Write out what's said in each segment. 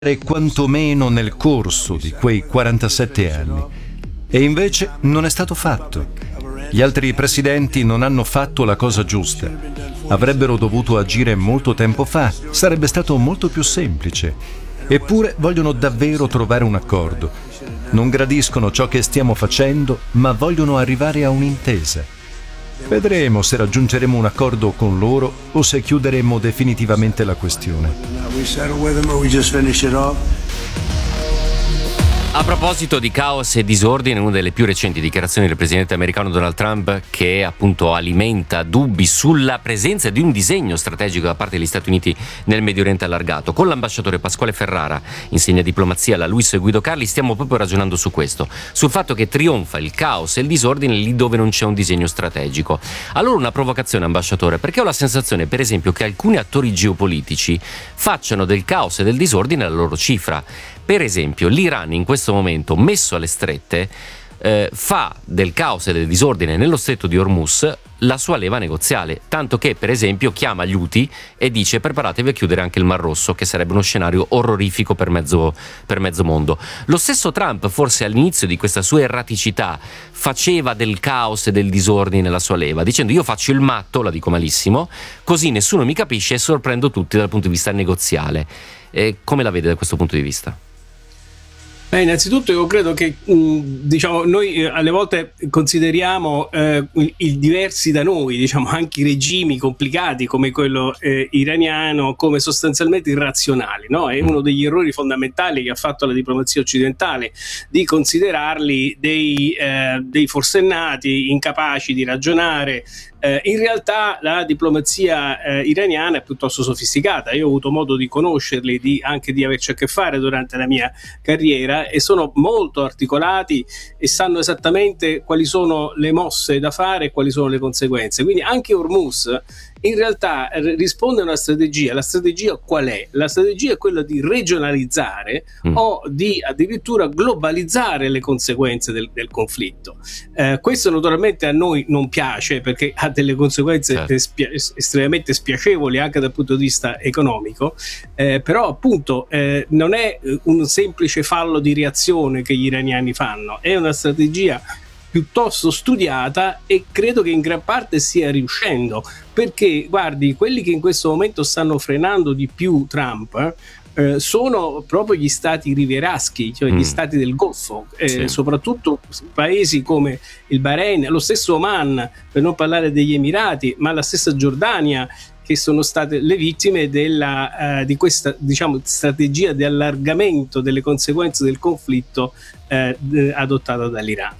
quantomeno nel corso di quei 47 anni. E invece non è stato fatto. Gli altri presidenti non hanno fatto la cosa giusta. Avrebbero dovuto agire molto tempo fa, sarebbe stato molto più semplice. Eppure vogliono davvero trovare un accordo. Non gradiscono ciò che stiamo facendo, ma vogliono arrivare a un'intesa. Vedremo se raggiungeremo un accordo con loro o se chiuderemo definitivamente la questione. A proposito di caos e disordine, una delle più recenti dichiarazioni del presidente americano Donald Trump, che appunto alimenta dubbi sulla presenza di un disegno strategico da parte degli Stati Uniti nel Medio Oriente allargato. Con l'ambasciatore Pasquale Ferrara, insegna diplomazia alla Luis Guido Carli, stiamo proprio ragionando su questo, sul fatto che trionfa il caos e il disordine lì dove non c'è un disegno strategico. Allora una provocazione, ambasciatore, perché ho la sensazione, per esempio, che alcuni attori geopolitici facciano del caos e del disordine la loro cifra. Per esempio, l'Iran in questo momento, messo alle strette, fa del caos e del disordine nello stretto di Hormuz la sua leva negoziale, tanto che per esempio chiama gli Houthi e dice: preparatevi a chiudere anche il Mar Rosso, che sarebbe uno scenario orrorifico per mezzo mondo. Lo stesso Trump, forse all'inizio di questa sua erraticità, faceva del caos e del disordine la sua leva, dicendo: io faccio il matto, la dico malissimo, così nessuno mi capisce e sorprendo tutti dal punto di vista negoziale. Come la vede da questo punto di vista? Innanzitutto io credo che noi alle volte consideriamo i diversi da noi, anche i regimi complicati come quello iraniano, come sostanzialmente irrazionali, no? È uno degli errori fondamentali che ha fatto la diplomazia occidentale, di considerarli dei forsennati, incapaci di ragionare. In realtà la diplomazia iraniana è piuttosto sofisticata. Io ho avuto modo di conoscerli, anche di averci a che fare durante la mia carriera, e sono molto articolati e sanno esattamente quali sono le mosse da fare e quali sono le conseguenze. Quindi anche Hormuz in realtà risponde a una strategia. La strategia qual è? La strategia è quella di regionalizzare o di addirittura globalizzare le conseguenze del conflitto. Questo naturalmente a noi non piace, perché ha delle conseguenze estremamente spiacevoli anche dal punto di vista economico, però appunto non è un semplice fallo di reazione che gli iraniani fanno, è una strategia piuttosto studiata, e credo che in gran parte stia riuscendo, perché guardi, quelli che in questo momento stanno frenando di più Trump sono proprio gli stati rivieraschi, cioè gli stati del Golfo, soprattutto paesi come il Bahrain, lo stesso Oman, per non parlare degli Emirati, ma la stessa Giordania, che sono state le vittime di questa strategia di allargamento delle conseguenze del conflitto adottata dall'Iran.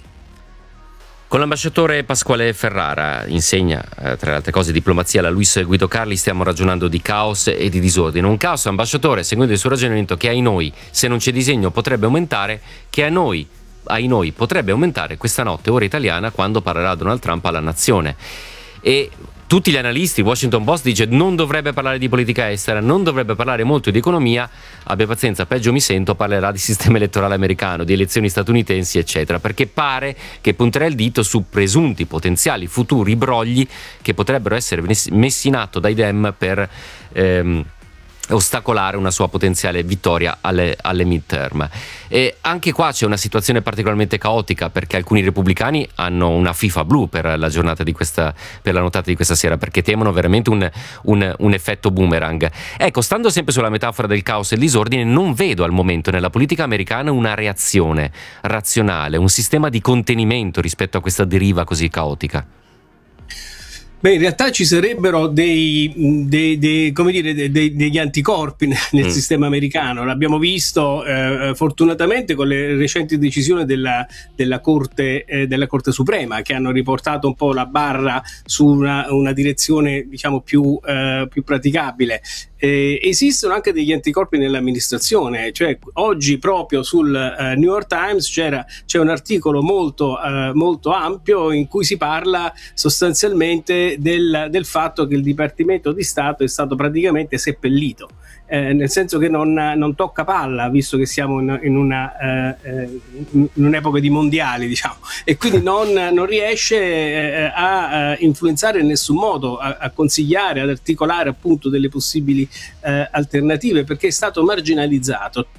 Con l'ambasciatore Pasquale Ferrara, insegna tra le altre cose diplomazia alla Luis Guido Carli, stiamo ragionando di caos e di disordine. Un caos, ambasciatore, seguendo il suo ragionamento, che ai noi, se non c'è disegno, potrebbe aumentare, che ai noi potrebbe aumentare questa notte, ora italiana, quando parlerà Donald Trump alla nazione. E tutti gli analisti, Washington Post dice: non dovrebbe parlare di politica estera, non dovrebbe parlare molto di economia, abbia pazienza, peggio mi sento, parlerà di sistema elettorale americano, di elezioni statunitensi, eccetera, perché pare che punterà il dito su presunti potenziali futuri brogli che potrebbero essere messi in atto dai Dem per ostacolare una sua potenziale vittoria alle midterm. E anche qua c'è una situazione particolarmente caotica, perché alcuni repubblicani hanno una FIFA blu per la giornata di per la nottata di questa sera, perché temono veramente un effetto boomerang. Ecco, stando sempre sulla metafora del caos e il disordine, non vedo al momento nella politica americana una reazione razionale, un sistema di contenimento rispetto a questa deriva così caotica. In realtà ci sarebbero degli anticorpi nel sistema americano. L'abbiamo visto fortunatamente con le recenti decisioni della Corte Suprema, che hanno riportato un po' la barra su una direzione più praticabile. Esistono anche degli anticorpi nell'amministrazione, cioè oggi proprio sul New York Times c'è un articolo molto ampio in cui si parla sostanzialmente del fatto che il Dipartimento di Stato è stato praticamente seppellito, nel senso che non tocca palla, visto che siamo in un'epoca di mondiali, diciamo, e quindi non riesce a influenzare in nessun modo, a consigliare, ad articolare appunto delle possibili alternative, perché è stato marginalizzato.